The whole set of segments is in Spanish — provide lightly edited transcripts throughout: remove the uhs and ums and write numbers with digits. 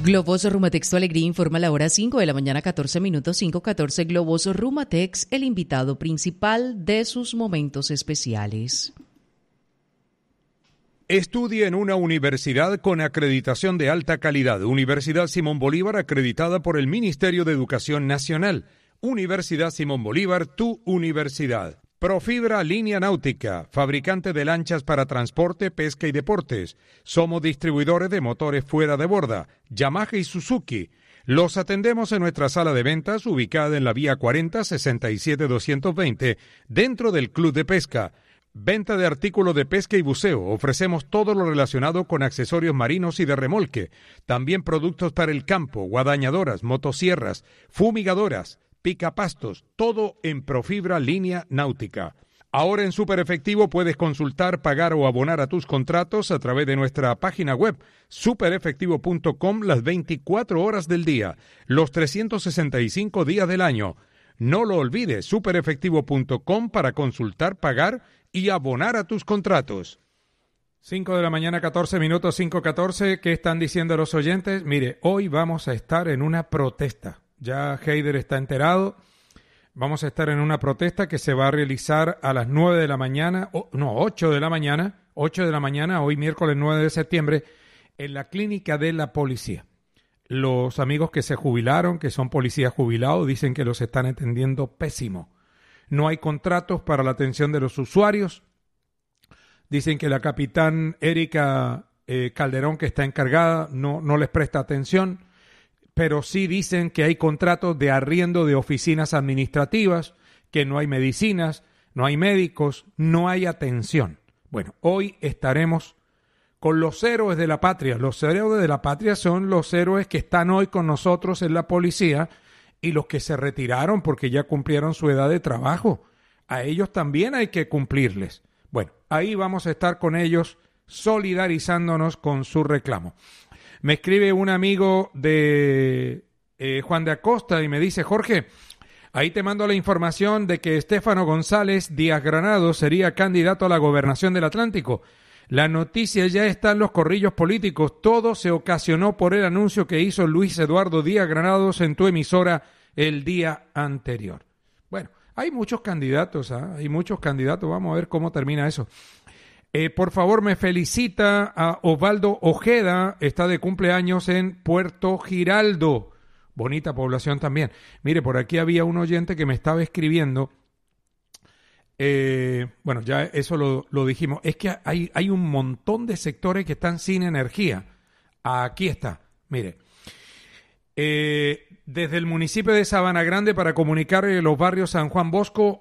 Globos Rumatex Tu Alegría informa a la hora 5 de la mañana, 14 minutos, 5:14. Globos Rumatex, el invitado principal de sus momentos especiales. Estudie en una universidad con acreditación de alta calidad. Universidad Simón Bolívar, acreditada por el Ministerio de Educación Nacional. Universidad Simón Bolívar, tu universidad. Profibra Línea Náutica, fabricante de lanchas para transporte, pesca y deportes. Somos distribuidores de motores fuera de borda, Yamaha y Suzuki. Los atendemos en nuestra sala de ventas, ubicada en la vía 40 67 220, dentro del Club de Pesca. Venta de artículos de pesca y buceo. Ofrecemos todo lo relacionado con accesorios marinos y de remolque. También productos para el campo, guadañadoras, motosierras, fumigadoras, picapastos, todo en Profibra Línea Náutica. Ahora en Super Efectivo puedes consultar, pagar o abonar a tus contratos a través de nuestra página web superefectivo.com las 24 horas del día, los 365 días del año. No lo olvides, superefectivo.com para consultar, pagar y abonar a tus contratos. 5 de la mañana, 14 minutos, 5:14. ¿Qué están diciendo los oyentes? Mire, hoy vamos a estar en una protesta. Ya Heider está enterado. Vamos a estar en una protesta que se va a realizar a las 9 de la mañana, 8 de la mañana, hoy miércoles 9 de septiembre, en la clínica de la policía. Los amigos que se jubilaron, que son policías jubilados, dicen que los están atendiendo pésimo. No hay contratos para la atención de los usuarios. Dicen que la capitán Erika Calderón, que está encargada, no les presta atención. Pero sí dicen que hay contratos de arriendo de oficinas administrativas, que no hay medicinas, no hay médicos, no hay atención. Bueno, hoy estaremos con los héroes de la patria. Los héroes de la patria son los héroes que están hoy con nosotros en la policía y los que se retiraron porque ya cumplieron su edad de trabajo. A ellos también hay que cumplirles. Bueno, ahí vamos a estar con ellos solidarizándonos con su reclamo. Me escribe un amigo de Juan de Acosta y me dice: Jorge, ahí te mando la información de que Estefano González Díaz Granado sería candidato a la gobernación del Atlántico. La noticia ya está en los corrillos políticos. Todo se ocasionó por el anuncio que hizo Luis Eduardo Díaz Granados en tu emisora el día anterior. Bueno, hay muchos candidatos, hay muchos candidatos. Vamos a ver cómo termina eso. Por favor, me felicita a Osvaldo Ojeda, está de cumpleaños en Puerto Giraldo. Bonita población también. Mire, por aquí había un oyente que me estaba escribiendo. Bueno, ya eso lo dijimos. Es que hay un montón de sectores que están sin energía. Aquí está, mire. Desde el municipio de Sabana Grande, para comunicar los barrios San Juan Bosco,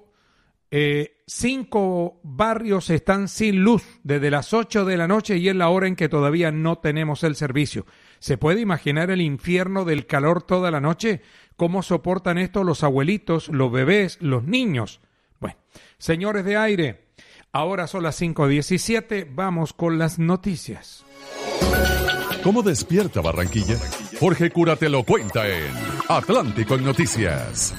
5 barrios están sin luz desde las 8 de la noche y es la hora en que todavía no tenemos el servicio. ¿Se puede imaginar el infierno del calor toda la noche? ¿Cómo soportan esto los abuelitos, los bebés, los niños? Bueno, señores de aire, ahora son las 5:17, vamos con las noticias. ¿Cómo despierta Barranquilla? Jorge Cura te lo cuenta en Atlántico en Noticias.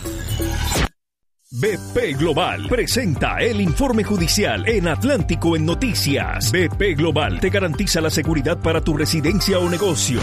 BP Global presenta el informe judicial en Atlántico en Noticias. BP Global te garantiza la seguridad para tu residencia o negocio.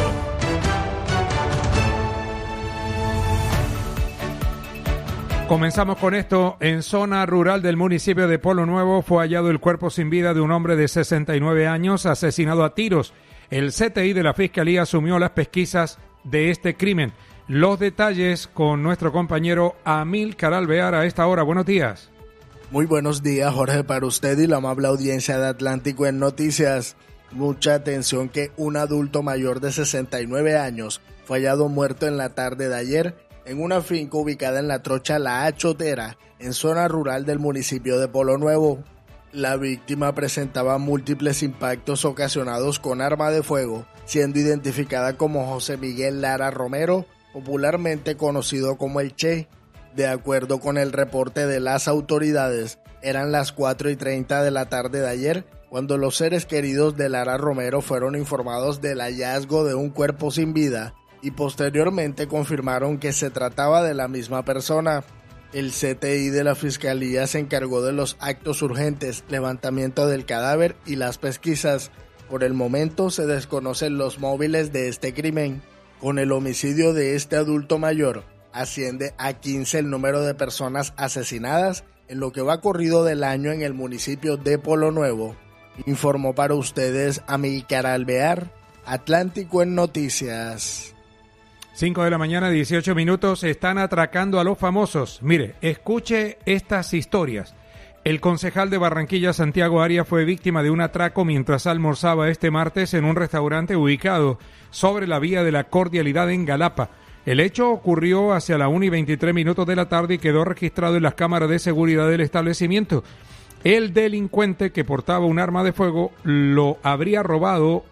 Comenzamos con esto. En zona rural del municipio de Polo Nuevo fue hallado el cuerpo sin vida de un hombre de 69 años asesinado a tiros. El CTI de la Fiscalía asumió las pesquisas de este crimen. Los detalles con nuestro compañero Amílcar Alvear a esta hora. Buenos días. Muy buenos días, Jorge, para usted y la amable audiencia de Atlántico en Noticias. Mucha atención que un adulto mayor de 69 años fue hallado muerto en la tarde de ayer en una finca ubicada en la trocha La Achotera, en zona rural del municipio de Polo Nuevo. La víctima presentaba múltiples impactos ocasionados con arma de fuego, siendo identificada como José Miguel Lara Romero, popularmente conocido como el Che. De acuerdo con el reporte de las autoridades, eran las 4:30 de la tarde de ayer cuando los seres queridos de Lara Romero fueron informados del hallazgo de un cuerpo sin vida y posteriormente confirmaron que se trataba de la misma persona. El CTI de la Fiscalía se encargó de los actos urgentes, levantamiento del cadáver y las pesquisas. Por el momento se desconocen los móviles de este crimen. Con el homicidio de este adulto mayor, asciende a 15 el número de personas asesinadas en lo que va corrido del año en el municipio de Polo Nuevo. Informó para ustedes Amílcar Alvear, Atlántico en Noticias. 5 de la mañana, 18 minutos, están atracando a los famosos. Mire, escuche estas historias. El concejal de Barranquilla, Santiago Arias, fue víctima de un atraco mientras almorzaba este martes en un restaurante ubicado sobre la vía de la Cordialidad en Galapa. El hecho ocurrió hacia la 1:23 de la tarde y quedó registrado en las cámaras de seguridad del establecimiento. El delincuente, que portaba un arma de fuego, le habría robado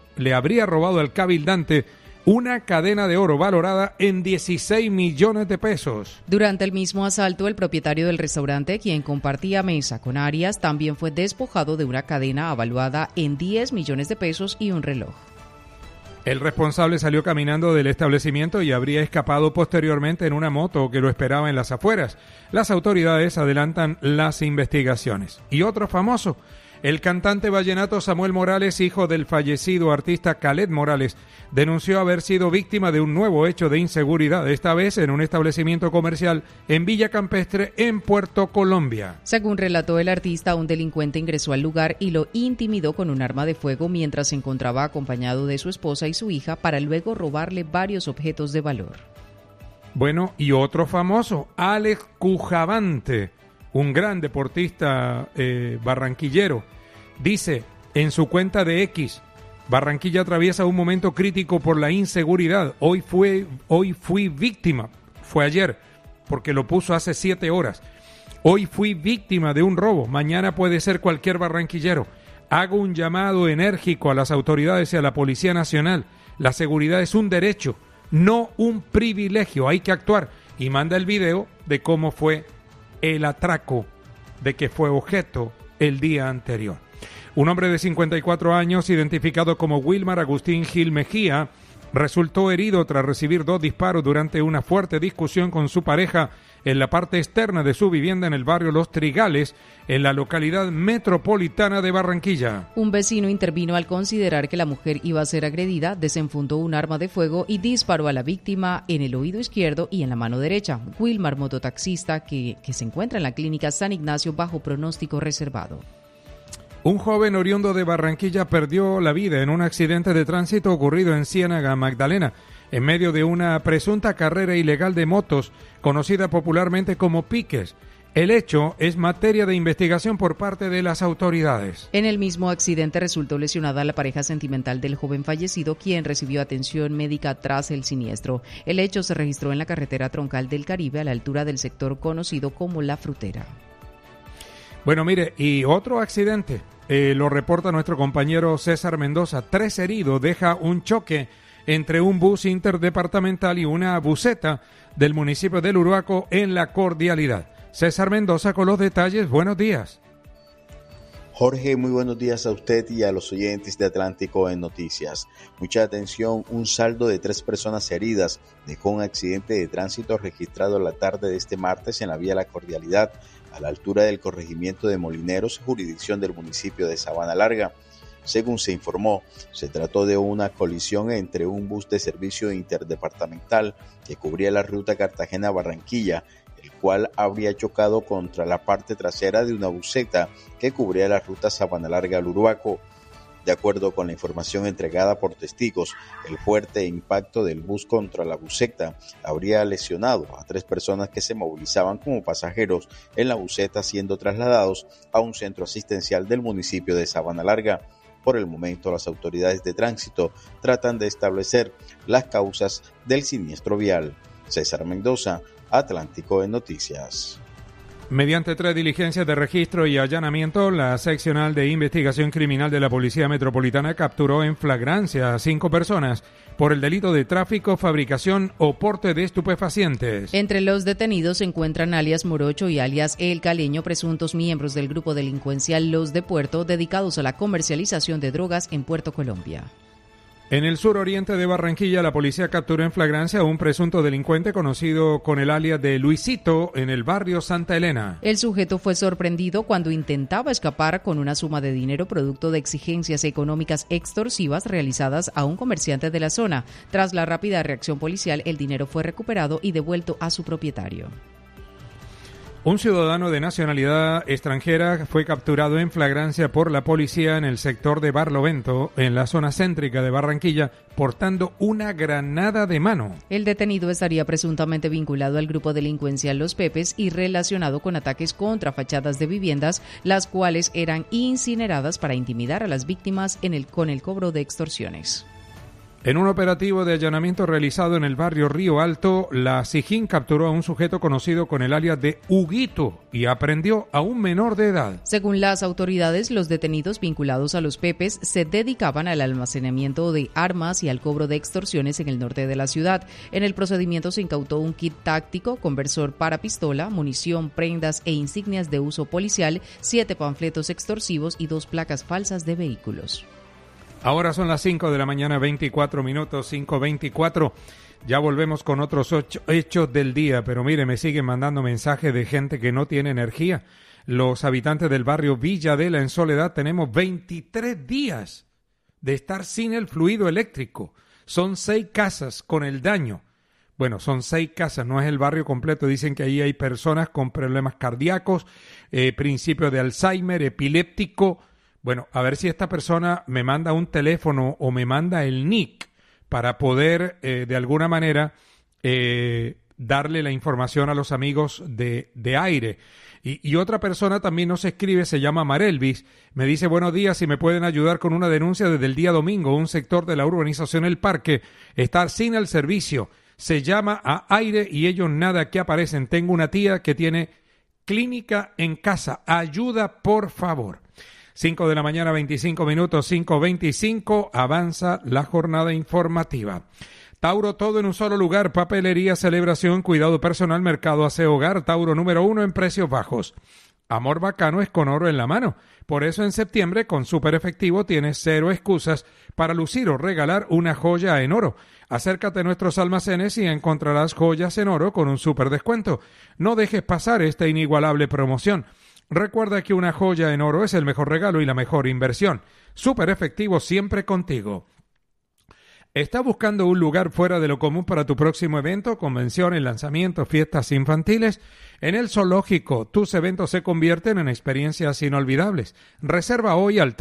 al cabildante una cadena de oro valorada en 16 millones de pesos. Durante el mismo asalto, el propietario del restaurante, quien compartía mesa con Arias, también fue despojado de una cadena avaluada en 10 millones de pesos y un reloj. El responsable salió caminando del establecimiento y habría escapado posteriormente en una moto que lo esperaba en las afueras. Las autoridades adelantan las investigaciones. Y otro famoso, el cantante vallenato Samuel Morales, hijo del fallecido artista Khaled Morales, denunció haber sido víctima de un nuevo hecho de inseguridad, esta vez en un establecimiento comercial en Villa Campestre, en Puerto Colombia. Según relató el artista, un delincuente ingresó al lugar y lo intimidó con un arma de fuego mientras se encontraba acompañado de su esposa y su hija para luego robarle varios objetos de valor. Bueno, y otro famoso, Alex Cujavante, un gran deportista barranquillero, dice en su cuenta de X: Barranquilla atraviesa un momento crítico por la inseguridad. Hoy fui víctima, fue ayer, porque lo puso hace 7 horas. Hoy fui víctima de un robo, mañana puede ser cualquier barranquillero. Hago un llamado enérgico a las autoridades y a la Policía Nacional. La seguridad es un derecho, no un privilegio, hay que actuar. Y manda el video de cómo fue el atraco de que fue objeto el día anterior. Un hombre de 54 años, identificado como Wilmar Agustín Gil Mejía, resultó herido tras recibir 2 disparos durante una fuerte discusión con su pareja en la parte externa de su vivienda en el barrio Los Trigales, en la localidad metropolitana de Barranquilla. Un vecino intervino al considerar que la mujer iba a ser agredida, desenfundó un arma de fuego y disparó a la víctima en el oído izquierdo y en la mano derecha. Wilmar, mototaxista que se encuentra en la clínica San Ignacio bajo pronóstico reservado. Un joven oriundo de Barranquilla perdió la vida en un accidente de tránsito ocurrido en Ciénaga Magdalena, en medio de una presunta carrera ilegal de motos, conocida popularmente como piques. El hecho es materia de investigación por parte de las autoridades. En el mismo accidente resultó lesionada la pareja sentimental del joven fallecido, quien recibió atención médica tras el siniestro. El hecho se registró en la carretera troncal del Caribe, a la altura del sector conocido como La Frutera. Bueno, mire, y otro accidente, lo reporta nuestro compañero César Mendoza. 3 heridos deja un choque entre un bus interdepartamental y una buseta del municipio del Uruaco en La Cordialidad. César Mendoza con los detalles. Buenos días. Jorge, muy buenos días a usted y a los oyentes de Atlántico en Noticias. Mucha atención, un saldo de 3 personas heridas dejó un accidente de tránsito registrado la tarde de este martes en la vía La Cordialidad, a la altura del corregimiento de Molineros, jurisdicción del municipio de Sabana Larga. Según se informó, se trató de una colisión entre un bus de servicio interdepartamental que cubría la ruta Cartagena-Barranquilla, el cual habría chocado contra la parte trasera de una buseta que cubría la ruta Sabana Larga al Uruaco. De acuerdo con la información entregada por testigos, el fuerte impacto del bus contra la buseta habría lesionado a 3 personas que se movilizaban como pasajeros en la buseta, siendo trasladados a un centro asistencial del municipio de Sabana Larga. Por el momento, las autoridades de tránsito tratan de establecer las causas del siniestro vial. César Mendoza, Atlántico en Noticias. Mediante 3 diligencias de registro y allanamiento, la seccional de investigación criminal de la Policía Metropolitana capturó en flagrancia a 5 personas por el delito de tráfico, fabricación o porte de estupefacientes. Entre los detenidos se encuentran alias Morocho y alias El Caleño, presuntos miembros del grupo delincuencial Los de Puerto, dedicados a la comercialización de drogas en Puerto Colombia. En el suroriente de Barranquilla, la policía capturó en flagrancia a un presunto delincuente conocido con el alias de Luisito en el barrio Santa Elena. El sujeto fue sorprendido cuando intentaba escapar con una suma de dinero producto de exigencias económicas extorsivas realizadas a un comerciante de la zona. Tras la rápida reacción policial, el dinero fue recuperado y devuelto a su propietario. Un ciudadano de nacionalidad extranjera fue capturado en flagrancia por la policía en el sector de Barlovento, en la zona céntrica de Barranquilla, portando una granada de mano. El detenido estaría presuntamente vinculado al grupo delincuencial Los Pepes y relacionado con ataques contra fachadas de viviendas, las cuales eran incineradas para intimidar a las víctimas con el cobro de extorsiones. En un operativo de allanamiento realizado en el barrio Río Alto, la SIJIN capturó a un sujeto conocido con el alias de Huguito y aprehendió a un menor de edad. Según las autoridades, los detenidos vinculados a Los Pepes se dedicaban al almacenamiento de armas y al cobro de extorsiones en el norte de la ciudad. En el procedimiento se incautó un kit táctico, conversor para pistola, munición, prendas e insignias de uso policial, 7 panfletos extorsivos y 2 placas falsas de vehículos. Ahora son las 5 de la mañana, 24 minutos, 5:24. Ya volvemos con otros hechos del día, pero mire, me siguen mandando mensajes de gente que no tiene energía. Los habitantes del barrio Villadela en Soledad tenemos 23 días de estar sin el fluido eléctrico. Son 6 casas con el daño. Bueno, son 6 casas, no es el barrio completo. Dicen que ahí hay personas con problemas cardíacos, principio de Alzheimer, epiléptico. Bueno, a ver si esta persona me manda un teléfono o me manda el NIC para poder, de alguna manera, darle la información a los amigos de aire. Y otra persona también nos escribe, se llama Marelvis, me dice: buenos días, si me pueden ayudar con una denuncia desde el día domingo. Un sector de la urbanización El Parque está sin el servicio. Se llama a aire y ellos nada que aparecen. Tengo una tía que tiene clínica en casa. Ayuda, por favor. 5 de la mañana, 25 minutos, 5:25, avanza la jornada informativa. Tauro, todo en un solo lugar: papelería, celebración, cuidado personal, mercado, aseo, hogar. Tauro número 1 en precios bajos. Amor bacano es con oro en la mano. Por eso en septiembre, con Super Efectivo, tienes 0 excusas para lucir o regalar una joya en oro. Acércate a nuestros almacenes y encontrarás joyas en oro con un super descuento. No dejes pasar esta inigualable promoción. Recuerda que una joya en oro es el mejor regalo y la mejor inversión. Super Efectivo, siempre contigo. ¿Estás buscando un lugar fuera de lo común para tu próximo evento, convenciones, lanzamientos, fiestas infantiles? En el Zoológico, tus eventos se convierten en experiencias inolvidables. Reserva hoy al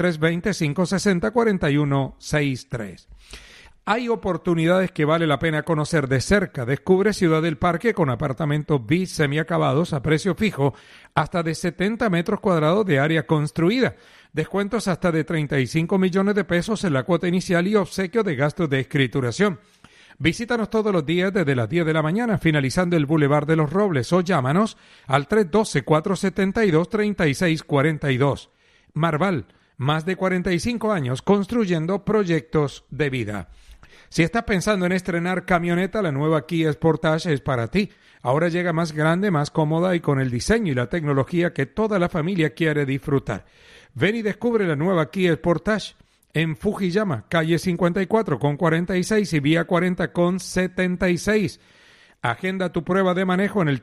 320-560-4163. Hay oportunidades que vale la pena conocer de cerca. Descubre Ciudad del Parque con apartamentos bis semiacabados a precio fijo, hasta de 70 metros cuadrados de área construida. Descuentos hasta de 35 millones de pesos en la cuota inicial y obsequio de gastos de escrituración. Visítanos todos los días desde las 10 de la mañana, finalizando el Boulevard de los Robles, o llámanos al 312-472-3642. Marval, más de 45 años construyendo proyectos de vida. Si estás pensando en estrenar camioneta, la nueva Kia Sportage es para ti. Ahora llega más grande, más cómoda y con el diseño y la tecnología que toda la familia quiere disfrutar. Ven y descubre la nueva Kia Sportage en Fujiyama, calle 54 con 46 y vía 40 con 76. Agenda tu prueba de manejo en el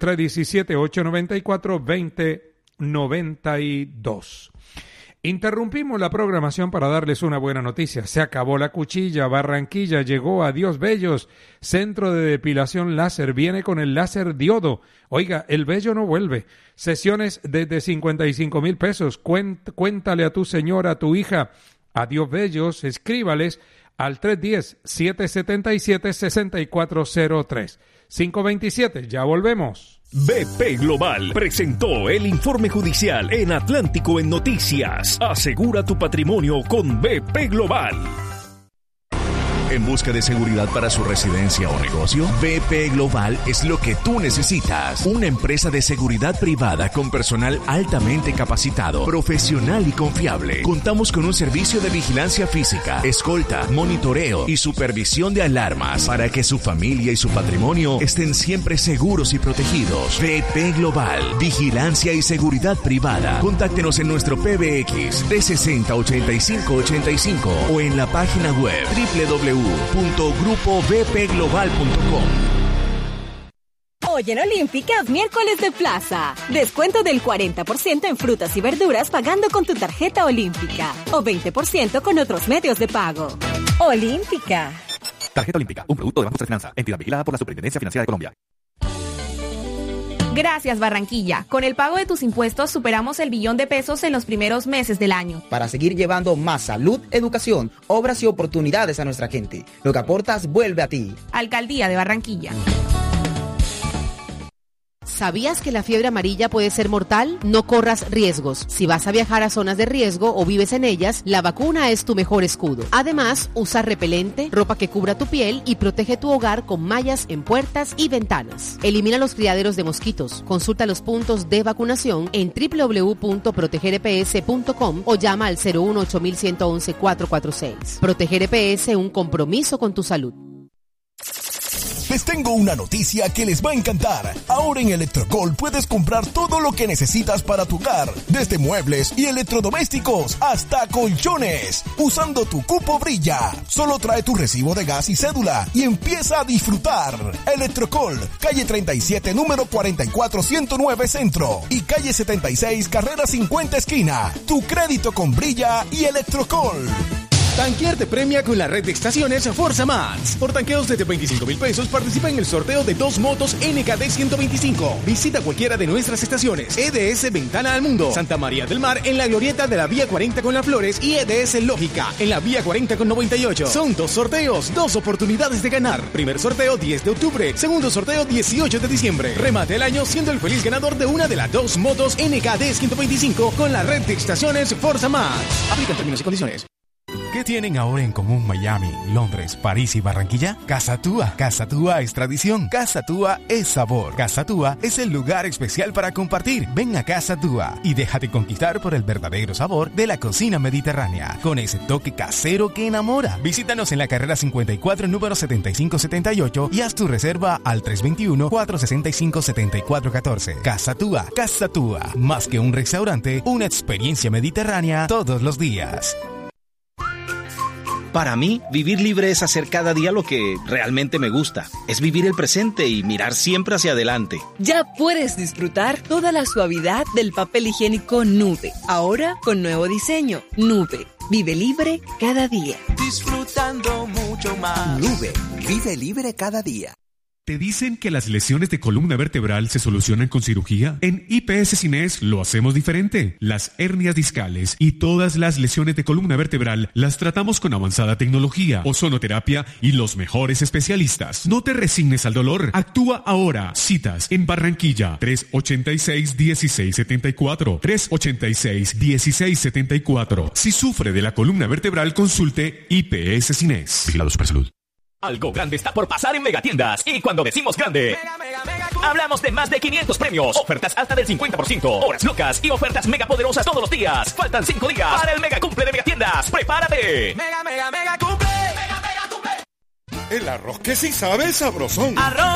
317-894-2092. Interrumpimos la programación para darles una buena noticia. Se acabó la cuchilla. Barranquilla llegó a Dios Bellos. Centro de depilación láser. Viene con el láser diodo. Oiga, el vello no vuelve. Sesiones desde 55,000 pesos. Cuéntale a tu señora, a tu hija. A Dios Bellos, escríbales al 310-777-6403. 527, ya volvemos. BP Global presentó el informe judicial en Atlántico en Noticias. Asegura tu patrimonio con BP Global. ¿En busca de seguridad para su residencia o negocio? BP Global es lo que tú necesitas. Una empresa de seguridad privada con personal altamente capacitado, profesional y confiable. Contamos con un servicio de vigilancia física, escolta, monitoreo y supervisión de alarmas para que su familia y su patrimonio estén siempre seguros y protegidos. BP Global, vigilancia y seguridad privada. Contáctenos en nuestro PBX 360-8585 o en la página web www.bpglobal.com. www.grupobpglobal.com. Hoy en Olímpica, miércoles de plaza. Descuento del 40% en frutas y verduras pagando con tu tarjeta Olímpica. O 20% con otros medios de pago. Olímpica. Tarjeta Olímpica, un producto de Banco de Finanza, entidad vigilada por la Superintendencia Financiera de Colombia. Gracias, Barranquilla. Con el pago de tus impuestos superamos el billón de pesos en los primeros meses del año. Para seguir llevando más salud, educación, obras y oportunidades a nuestra gente. Lo que aportas vuelve a ti. Alcaldía de Barranquilla. ¿Sabías que la fiebre amarilla puede ser mortal? No corras riesgos. Si vas a viajar a zonas de riesgo o vives en ellas, la vacuna es tu mejor escudo. Además, usa repelente, ropa que cubra tu piel y protege tu hogar con mallas en puertas y ventanas. Elimina los criaderos de mosquitos. Consulta los puntos de vacunación en www.protegereps.com o llama al 018-111-446. Proteger EPS, un compromiso con tu salud. Les tengo una noticia que les va a encantar. Ahora en Electrocol puedes comprar todo lo que necesitas para tu hogar, desde muebles y electrodomésticos hasta colchones, usando tu cupo Brilla. Solo trae tu recibo de gas y cédula y empieza a disfrutar. Electrocol, calle 37, número 44109 Centro y calle 76, carrera 50 esquina. Tu crédito con Brilla y Electrocol. Tanquear te premia con la red de estaciones Forza Max. Por tanqueos desde 25,000 pesos participa en el sorteo de 2 motos NKD 125. Visita cualquiera de nuestras estaciones. EDS Ventana al Mundo, Santa María del Mar en la glorieta de la Vía 40 con Las Flores y EDS Lógica en la Vía 40 con 98. Son 2 sorteos, 2 oportunidades de ganar. Primer sorteo 10 de octubre, segundo sorteo 18 de diciembre. Remate el año siendo el feliz ganador de una de las 2 motos NKD 125 con la red de estaciones Forza Max. Aplica términos y condiciones. ¿Qué tienen ahora en común Miami, Londres, París y Barranquilla? Casa Túa. Casa Túa es tradición. Casa Túa es sabor. Casa Túa es el lugar especial para compartir. Ven a Casa Túa y déjate conquistar por el verdadero sabor de la cocina mediterránea, con ese toque casero que enamora. Visítanos en la carrera 54, número 7578 y haz tu reserva al 321-465-7414. Casa Túa. Casa Túa. Más que un restaurante, una experiencia mediterránea todos los días. Para mí, vivir libre es hacer cada día lo que realmente me gusta. Es vivir el presente y mirar siempre hacia adelante. Ya puedes disfrutar toda la suavidad del papel higiénico Nube. Ahora con nuevo diseño. Nube. Vive libre cada día. Disfrutando mucho más. Nube. Vive libre cada día. ¿Te dicen que las lesiones de columna vertebral se solucionan con cirugía? En IPS Cines lo hacemos diferente. Las hernias discales y todas las lesiones de columna vertebral las tratamos con avanzada tecnología, ozonoterapia y los mejores especialistas. No te resignes al dolor. Actúa ahora. Citas en Barranquilla 386-1674. 386-1674. Si sufre de la columna vertebral, consulte IPS Cines. Vigilado Supersalud. Algo grande está por pasar en Megatiendas. Y cuando decimos grande, hablamos de más de 500 premios, ofertas hasta del 50%, horas locas y ofertas mega poderosas todos los días. Faltan 5 días para el mega cumple de Megatiendas. ¡Prepárate! Mega cumple. El arroz que sí sabe sabrosón. Arroz